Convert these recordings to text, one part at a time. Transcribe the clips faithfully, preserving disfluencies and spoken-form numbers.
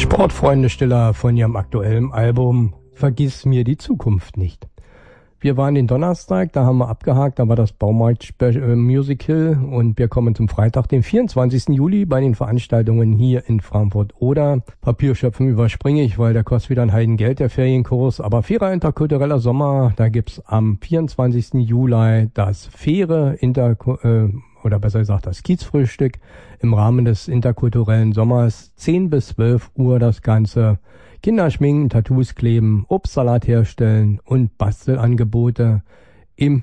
Sportfreunde Stiller von ihrem aktuellen Album Vergiss mir die Zukunft nicht. Wir waren den Donnerstag, da haben wir abgehakt, da war das Baumarkt-Musical und wir kommen zum Freitag, den vierundzwanzigsten Juli bei den Veranstaltungen hier in Frankfurt-Oder. Papierschöpfen überspringe ich, weil der kostet wieder ein Heidengeld, der Ferienkurs. Aber fairer interkultureller Sommer, da gibt's am vierundzwanzigsten Juli das faire Inter äh, oder besser gesagt das Kiezfrühstück im Rahmen des interkulturellen Sommers. zehn bis zwölf Uhr das Ganze. Kinder schminken, Tattoos kleben, Obstsalat herstellen und Bastelangebote im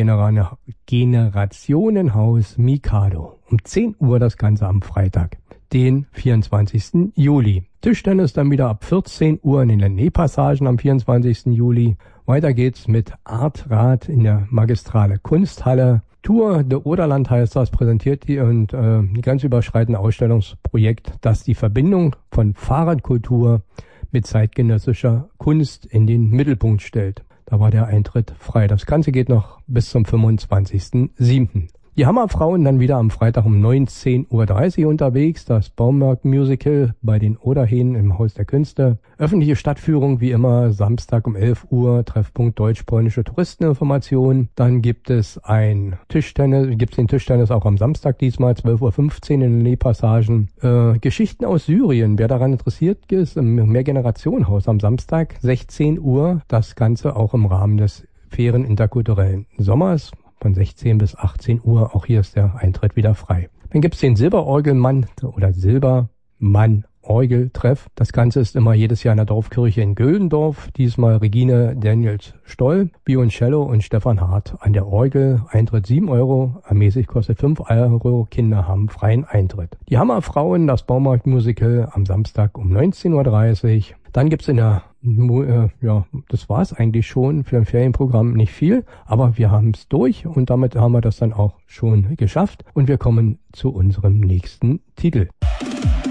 Mehrgenerationenhaus Mikado. Um zehn Uhr das Ganze am Freitag, den vierundzwanzigsten Juli. Tischtennis dann wieder ab vierzehn Uhr in den Lenné-Passagen am vierundzwanzigsten Juli. Weiter geht's mit Artrad in der Magistrale Kunsthalle. Tour de Oderland heißt das, präsentiert die und äh, die grenzüberschreitende Ausstellungsprojekt, das die Verbindung von Fahrradkultur mit zeitgenössischer Kunst in den Mittelpunkt stellt. Da war der Eintritt frei. Das Ganze geht noch bis zum fünfundzwanzigsten siebten Die Hammerfrauen dann wieder am Freitag um neunzehn Uhr dreißig unterwegs. Das Baumarkt-Musical bei den Oderhähnen im Haus der Künste. Öffentliche Stadtführung wie immer Samstag um elf Uhr. Treffpunkt deutsch-polnische Touristeninformation. Dann gibt es ein Tischtennis, gibt es den Tischtennis auch am Samstag diesmal, zwölf Uhr fünfzehn in den Nähpassagen. Äh, Geschichten aus Syrien. Wer daran interessiert ist, im Mehrgenerationenhaus am Samstag sechzehn Uhr. Das Ganze auch im Rahmen des fairen interkulturellen Sommers. Von sechzehn bis achtzehn Uhr, auch hier ist der Eintritt wieder frei. Dann gibt's den Silberorgelmann oder Silbermann Orgeltreff. Das Ganze ist immer jedes Jahr in der Dorfkirche in Göldendorf. Diesmal Regine Daniels Stoll, Violoncello und Stefan Hart an der Orgel. Eintritt sieben Euro, ermäßigt kostet fünf Euro. Kinder haben freien Eintritt. Die Hammerfrauen, das Baumarkt-Musical am Samstag um neunzehn Uhr dreißig. Dann gibt's in der, äh, ja, das war's eigentlich schon für ein Ferienprogramm, nicht viel, aber wir haben's durch und damit haben wir das dann auch schon geschafft und wir kommen zu unserem nächsten Titel.